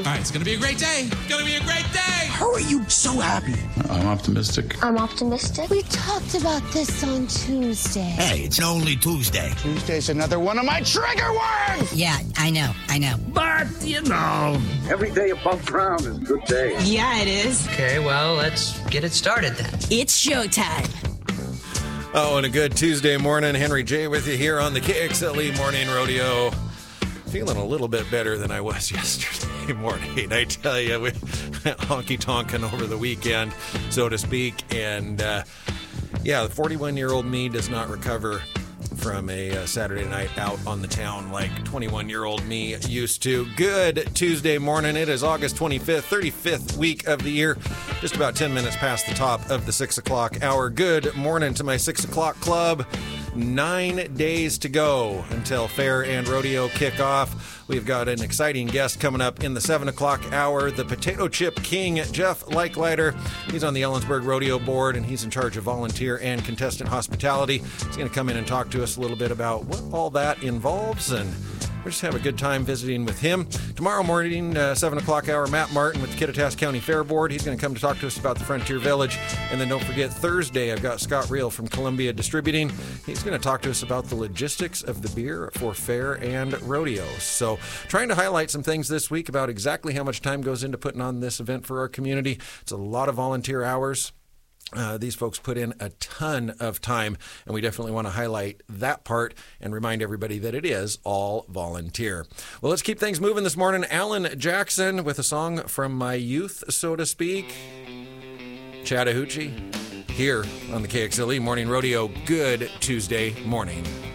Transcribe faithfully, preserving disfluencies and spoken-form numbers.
right, it's going to be a great day. It's going to be a great day. How are you so happy? I'm optimistic. I'm optimistic. We talked about this on Tuesday. Hey, it's only Tuesday. Tuesday's another one of my trigger words! Yeah, I know, I know. But, you know. Every day above ground is a good day. Yeah, it is. Okay, well, let's get it started then. It's showtime. Oh, and a good Tuesday morning. Henry J. with you here on the K X L E Morning Rodeo. Feeling a little bit better than I was yesterday morning, I tell you. We honky-tonking over the weekend, so to speak. And, uh, yeah, the forty-one-year-old me does not recover from a uh, Saturday night out on the town like twenty-one-year-old me used to. Good Tuesday morning. It is August twenty-fifth, thirty-fifth week of the year. Just about ten minutes past the top of the six o'clock hour. Good morning to my six o'clock club. Nine days to go until fair and rodeo kick off. We've got an exciting guest coming up in the seven o'clock hour, the Potato Chip King, Jeff Leichleiter. He's on the Ellensburg Rodeo Board, and he's in charge of volunteer and contestant hospitality. He's going to come in and talk to us a little bit about what all that involves, and we'll just have a good time visiting with him. Tomorrow morning, uh, seven o'clock hour, Matt Martin with the Kittitas County Fair Board. He's going to come to talk to us about the Frontier Village. And then don't forget, Thursday, I've got Scott Reel from Columbia Distributing. He's going to talk to us about the logistics of the beer for fair and rodeos. So trying to highlight some things this week about exactly how much time goes into putting on this event for our community. It's a lot of volunteer hours. Uh, these folks put in a ton of time, and we definitely want to highlight that part and remind everybody that it is all volunteer. Well, let's keep things moving this morning. Alan Jackson with a song from my youth, so to speak. Chattahoochee here on the K X L E Morning Rodeo. Good Tuesday morning.